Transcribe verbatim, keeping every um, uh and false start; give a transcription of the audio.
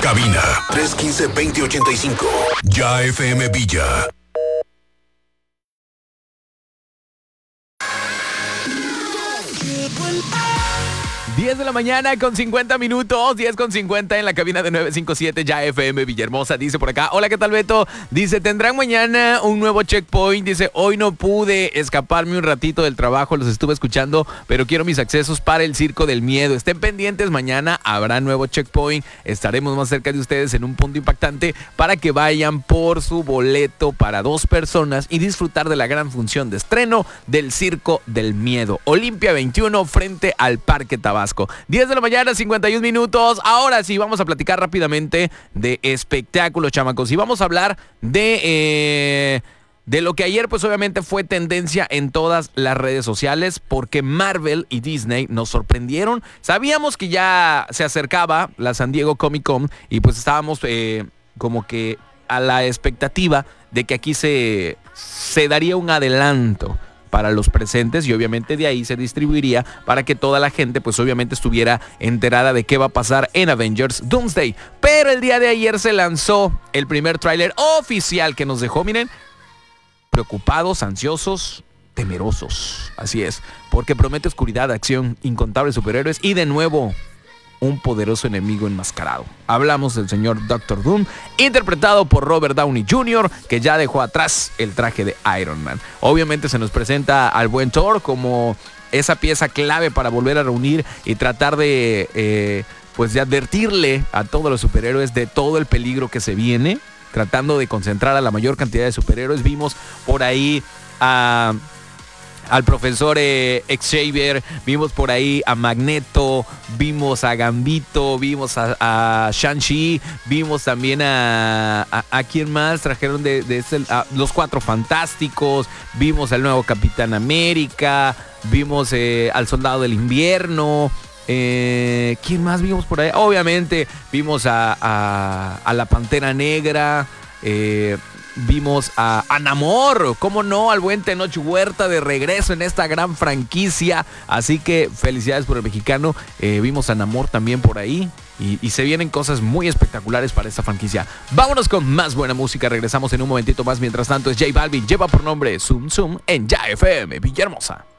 cabina tres uno cinco, dos cero ocho cinco. Ya F M Villa. diez de la mañana con cincuenta minutos, diez con cincuenta en la cabina de nueve cinco siete Ya F M Villahermosa. Dice por acá, hola, ¿qué tal, Beto? Dice, tendrán mañana un nuevo checkpoint. Dice, hoy no pude escaparme un ratito del trabajo, los estuve escuchando, pero quiero mis accesos para el Circo del Miedo. Estén pendientes, mañana habrá nuevo checkpoint. Estaremos más cerca de ustedes en un punto impactante para que vayan por su boleto para dos personas y disfrutar de la gran función de estreno del Circo del Miedo. Olimpia veintiuno frente al Parque Tabasco. diez de la mañana, cincuenta y un minutos. Ahora sí, vamos a platicar rápidamente de espectáculos, chamacos. Y vamos a hablar de, eh, de lo que ayer, pues obviamente fue tendencia en todas las redes sociales, porque Marvel y Disney nos sorprendieron. Sabíamos que ya se acercaba la San Diego Comic Con y pues estábamos eh, como que a la expectativa de que aquí se, se daría un adelanto para los presentes y obviamente de ahí se distribuiría para que toda la gente pues obviamente estuviera enterada de qué va a pasar en Avengers Doomsday. Pero el día de ayer se lanzó el primer tráiler oficial que nos dejó, miren, preocupados, ansiosos, temerosos. Así es, porque promete oscuridad, acción, incontables superhéroes y de nuevo un poderoso enemigo enmascarado. Hablamos del señor Doctor Doom, interpretado por Robert Downey junior, que ya dejó atrás el traje de Iron Man. Obviamente se nos presenta al buen Thor como esa pieza clave para volver a reunir y tratar de, eh, pues de advertirle a todos los superhéroes de todo el peligro que se viene, tratando de concentrar a la mayor cantidad de superhéroes. Vimos por ahí a... al profesor eh, Xavier, vimos por ahí a Magneto, vimos a Gambito, vimos a, a Shang-Chi, vimos también a, a, a quién más trajeron de, de ese, a los Cuatro Fantásticos, vimos al nuevo Capitán América, vimos eh, al Soldado del Invierno. Eh, ¿Quién más vimos por ahí? Obviamente vimos a, a, a la Pantera Negra. eh, Vimos a, a Namor, cómo no, al buen Tenoch Huerta de regreso en esta gran franquicia. Así que felicidades por el mexicano. Eh, vimos a Namor también por ahí. Y, y se vienen cosas muy espectaculares para esta franquicia. Vámonos con más buena música. Regresamos en un momentito más. Mientras tanto es J Balvin. Lleva por nombre Zoom Zoom en Ya F M Villahermosa.